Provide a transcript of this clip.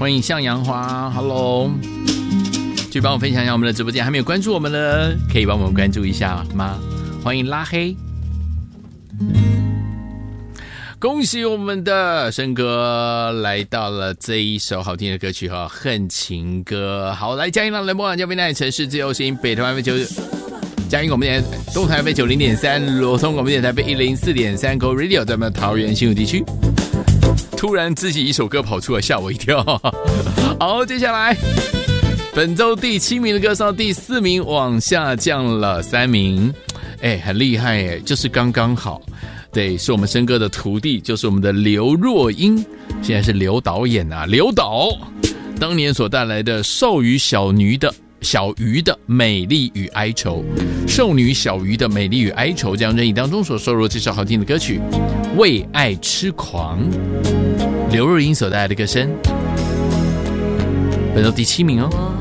欢迎向阳花 ，Hello， 去帮我分享一下我们的直播间，还没有关注我们的，可以帮我们关注一下吗？欢迎拉黑。恭喜我们的生哥来到了这一首好听的歌曲哈，恨情歌。好，来嘉义浪人播网交平台城市自由行，北台湾9，嘉义广播电台东台北90.3，罗通广播电台北104.3 Go Radio， 在我们的桃园新竹地区。突然自己一首歌跑出来，吓我一跳。好，接下来本周第7名的歌上第4名往下降了3名，很厉害就是刚刚好。对，是我们生哥的徒弟，就是我们的刘若英，现在是刘导演啊，刘导当年所带来的少女小鱼的美丽与哀愁，少女小鱼的美丽与哀愁这张专辑当中所收录这首好听的歌曲《为爱痴狂》，刘若英所带来的歌声，本周第7名哦。